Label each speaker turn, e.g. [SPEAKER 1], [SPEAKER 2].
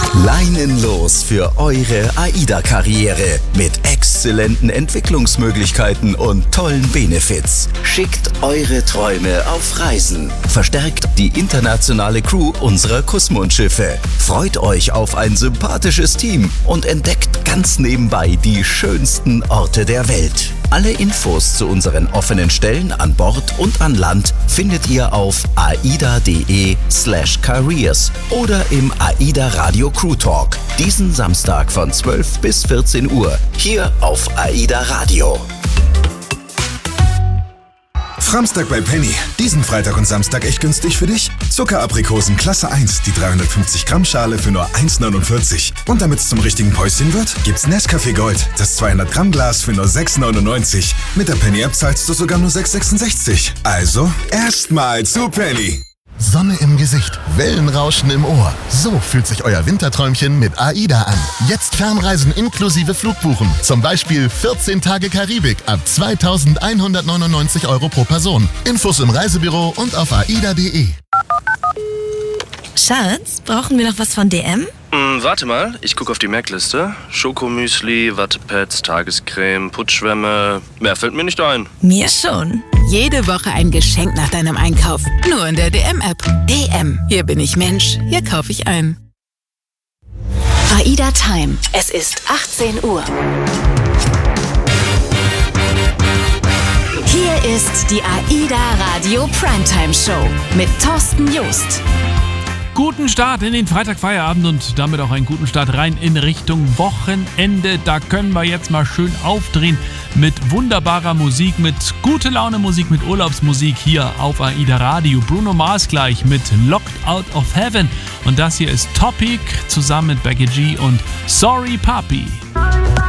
[SPEAKER 1] Leinenlos für eure AIDA-Karriere mit exzellenten Entwicklungsmöglichkeiten und tollen Benefits. Schickt eure Träume auf Reisen. Verstärkt die internationale Crew unserer Kussmundschiffe. Freut euch auf ein sympathisches Team und entdeckt ganz nebenbei die schönsten Orte der Welt. Alle Infos zu unseren offenen Stellen an Bord und an Land findet ihr auf aida.de/careers oder im AIDA Radio Crew Talk. Diesen Samstag von 12 bis 14 Uhr hier auf AIDA Radio.
[SPEAKER 2] Framstag bei Penny. Diesen Freitag und Samstag echt günstig für dich? Zuckeraprikosen Klasse 1, die 350 Gramm Schale für nur 1,49. Und damit es zum richtigen Päuschen wird, gibt's Nescafé Gold, das 200 Gramm Glas für nur 6,99. Mit der Penny App zahlst du sogar nur 6,66. Also erstmal zu Penny.
[SPEAKER 3] Sonne im Gesicht, Wellenrauschen im Ohr. So fühlt sich euer Winterträumchen mit AIDA an. Jetzt Fernreisen inklusive Flugbuchen. Zum Beispiel 14 Tage Karibik ab 2.199 € pro Person. Infos im Reisebüro und auf aida.de.
[SPEAKER 4] Schatz, brauchen wir noch was von DM?
[SPEAKER 5] Warte mal, ich gucke auf die Merkliste. Schokomüsli, Wattepads, Tagescreme, Putzschwämme. Mehr fällt mir nicht ein.
[SPEAKER 4] Mir schon.
[SPEAKER 6] Jede Woche ein Geschenk nach deinem Einkauf. Nur in der DM-App. DM. Hier bin ich Mensch. Hier kaufe ich ein.
[SPEAKER 7] AIDA Time. Es ist 18 Uhr. Hier ist die AIDA Radio Primetime Show mit Thorsten Joost.
[SPEAKER 8] Guten Start in den Freitagfeierabend und damit auch einen guten Start rein in Richtung Wochenende. Da können wir jetzt mal schön aufdrehen mit wunderbarer Musik, mit gute Laune Musik, mit Urlaubsmusik hier auf AIDA Radio. Bruno Mars gleich mit Locked Out of Heaven und das hier ist Topic zusammen mit Becky G und Sorry Papi.